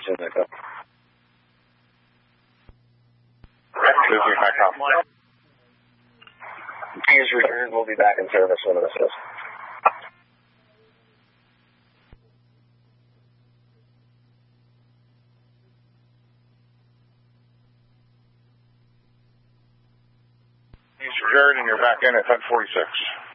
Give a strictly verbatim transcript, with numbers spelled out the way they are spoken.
soon as I come. Busy, high com. He is returned. We'll be back in service when this is. Jared, and you're back in at ten forty-six.